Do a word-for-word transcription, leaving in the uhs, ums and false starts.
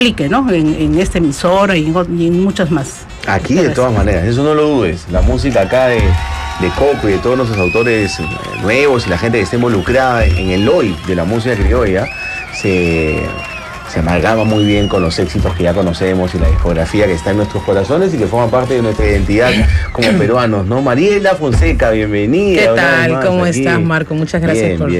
aplique, ¿no? En, en esta emisora y en, y en muchas más. Aquí de todas maneras, eso no lo dudes. La música acá de, de Coco y de todos nuestros autores nuevos y la gente que está involucrada en el hoy de la música criolla se, se amalgama muy bien con los éxitos que ya conocemos y la discografía que está en nuestros corazones y que forma parte de nuestra identidad como peruanos, ¿no? Mariela Fonseca, bienvenida. ¿Qué tal? ¿Cómo aquí. estás, Marco? Muchas gracias bien, por... Bien.